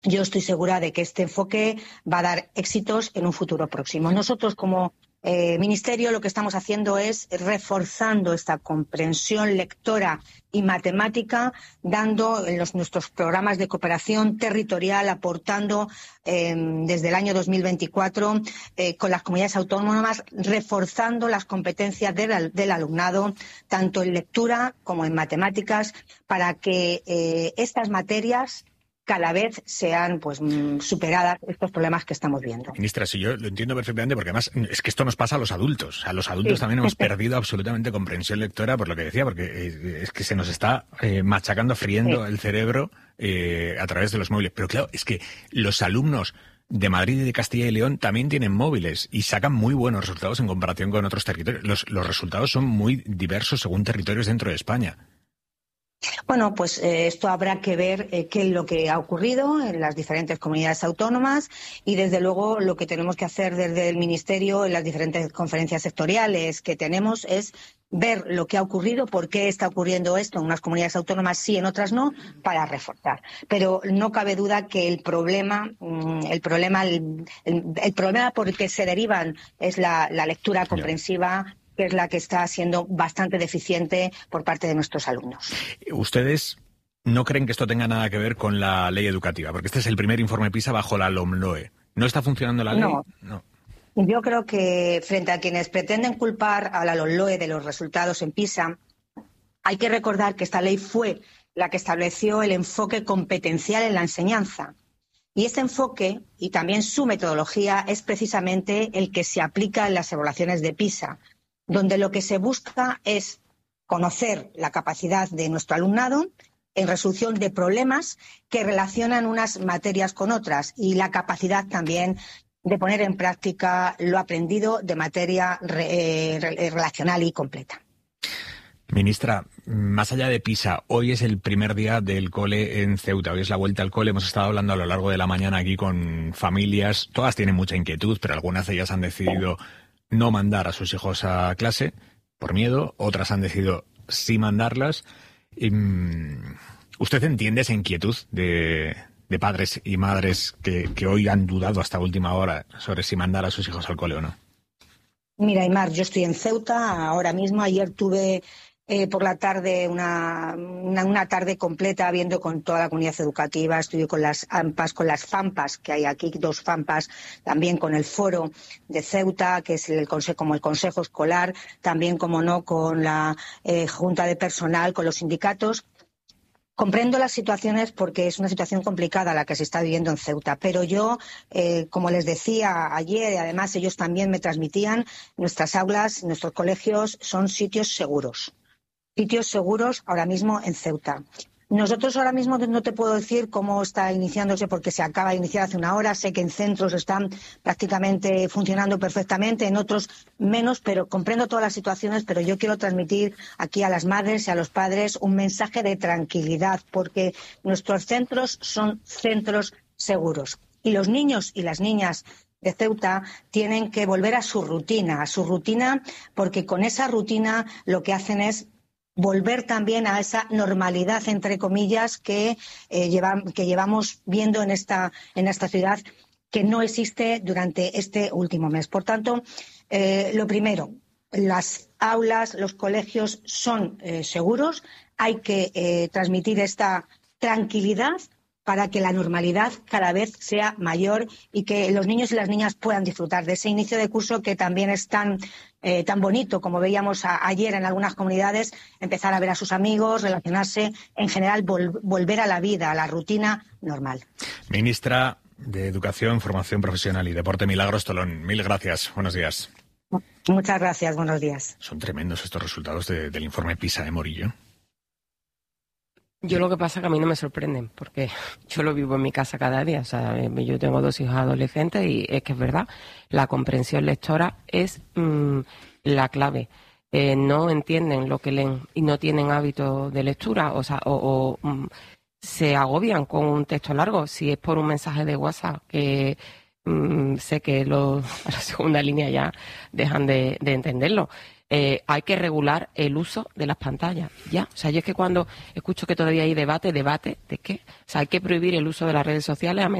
yo estoy segura de que este enfoque va a dar éxitos en un futuro próximo. Nosotros, como Ministerio, lo que estamos haciendo es reforzando esta comprensión lectora y matemática, dando en nuestros programas de cooperación territorial, aportando desde el año 2024 con las comunidades autónomas, reforzando las competencias del alumnado, tanto en lectura como en matemáticas, para que estas materias cada vez sean superadas estos problemas que estamos viendo. Ministra, sí, yo lo entiendo perfectamente, porque además es que esto nos pasa a los adultos. A los adultos sí. También hemos perdido absolutamente comprensión lectora, por lo que decía, porque es que se nos está machacando, friendo el cerebro a través de los móviles. Pero claro, es que los alumnos de Madrid y de Castilla y León también tienen móviles y sacan muy buenos resultados en comparación con otros territorios. Los resultados son muy diversos según territorios dentro de España. Bueno, pues esto habrá que ver qué es lo que ha ocurrido en las diferentes comunidades autónomas y, desde luego, lo que tenemos que hacer desde el Ministerio en las diferentes conferencias sectoriales que tenemos es ver lo que ha ocurrido, por qué está ocurriendo esto en unas comunidades autónomas sí, en otras no, para reforzar. Pero no cabe duda que el problema por el que se derivan es la lectura comprensiva, que es la que está siendo bastante deficiente por parte de nuestros alumnos. ¿Ustedes no creen que esto tenga nada que ver con la ley educativa? Porque este es el primer informe PISA bajo la LOMLOE. ¿No está funcionando la ley? No. Yo creo que frente a quienes pretenden culpar a la LOMLOE de los resultados en PISA, hay que recordar que esta ley fue la que estableció el enfoque competencial en la enseñanza. Y este enfoque, y también su metodología, es precisamente el que se aplica en las evaluaciones de PISA, donde lo que se busca es conocer la capacidad de nuestro alumnado en resolución de problemas que relacionan unas materias con otras y la capacidad también de poner en práctica lo aprendido de materia relacional y completa. Ministra, más allá de PISA, hoy es el primer día del cole en Ceuta, hoy es la vuelta al cole. Hemos estado hablando a lo largo de la mañana aquí con familias, todas tienen mucha inquietud, pero algunas de ellas han decidido no mandar a sus hijos a clase por miedo, otras han decidido sí mandarlas. ¿Usted entiende esa inquietud de padres y madres que hoy han dudado hasta última hora sobre si mandar a sus hijos al cole o no? Mira, Aimar, yo estoy en Ceuta ahora mismo. Ayer tuve por la tarde una tarde completa viendo con toda la comunidad educativa. Estuve con las AMPAs, con las FAMPAs que hay aquí, 2 FAMPAs, también con el foro de Ceuta, que es como el Consejo Escolar, también, como no, con la Junta de Personal, con los sindicatos. Comprendo las situaciones porque es una situación complicada la que se está viviendo en Ceuta, pero yo, como les decía ayer, y además ellos también me transmitían, nuestras aulas, nuestros colegios son sitios seguros ahora mismo en Ceuta. Nosotros ahora mismo no te puedo decir cómo está iniciándose porque se acaba de iniciar hace una hora. Sé que en centros están prácticamente funcionando perfectamente, en otros menos, pero comprendo todas las situaciones. Pero yo quiero transmitir aquí a las madres y a los padres un mensaje de tranquilidad, porque nuestros centros son centros seguros. Y los niños y las niñas de Ceuta tienen que volver a su rutina, porque con esa rutina lo que hacen es volver también a esa normalidad, entre comillas, que llevamos viendo en esta ciudad, que no existe durante este último mes. Por tanto, lo primero, las aulas, los colegios son seguros. Hay que transmitir esta tranquilidad para que la normalidad cada vez sea mayor y que los niños y las niñas puedan disfrutar de ese inicio de curso que también es tan bonito, como veíamos ayer en algunas comunidades, empezar a ver a sus amigos, relacionarse, en general volver a la vida, a la rutina normal. Ministra de Educación, Formación Profesional y Deporte, Milagros Tolón, mil gracias. Buenos días. Muchas gracias, buenos días. Son tremendos estos resultados del informe PISA de Morillo. Yo lo que pasa es que a mí no me sorprenden, porque yo lo vivo en mi casa cada día. O sea, yo tengo 2 hijos adolescentes y es que es verdad, la comprensión lectora es la clave. No entienden lo que leen y no tienen hábito de lectura, o sea, se agobian con un texto largo. Si es por un mensaje de WhatsApp, que sé que a la segunda línea ya dejan de entenderlo. hay que regular el uso de las pantallas, ya. O sea, yo es que cuando escucho que todavía hay debate, ¿de qué? O sea, hay que prohibir el uso de las redes sociales a